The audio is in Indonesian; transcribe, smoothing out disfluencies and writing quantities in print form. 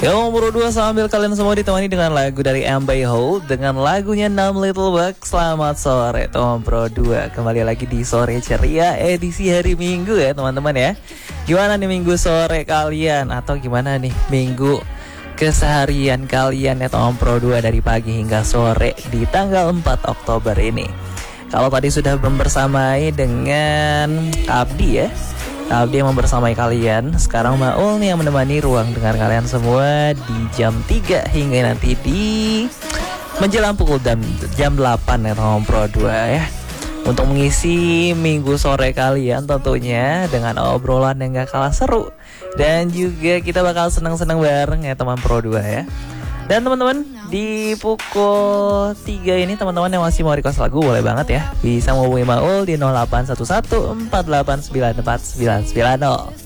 Yang nomor 2 sambil kalian semua ditemani dengan lagu dari Ambai Ho dengan lagunya 6 Little Bucks. Selamat sore teman Pro 2. Kembali lagi di Sore Ceria edisi hari Minggu ya teman-teman ya. Gimana nih minggu sore kalian? Atau gimana nih minggu keseharian kalian ya teman Pro 2 dari pagi hingga sore di tanggal 4 Oktober ini. Kalau tadi sudah bersamai dengan Abdi ya, Abdi yang membersamai kalian. Sekarang Maul nih yang menemani ruang dengar kalian semua di jam 3 hingga nanti di menjelang pukul jam 8 ya teman Pro 2 ya. Untuk mengisi minggu sore kalian tentunya dengan obrolan yang gak kalah seru. Dan juga kita bakal senang-senang bareng ya teman Pro 2 ya. Dan teman-teman di pukul 3 ini teman-teman yang masih mau request lagu boleh banget ya. Bisa menghubungi Maul di 0811 4894990.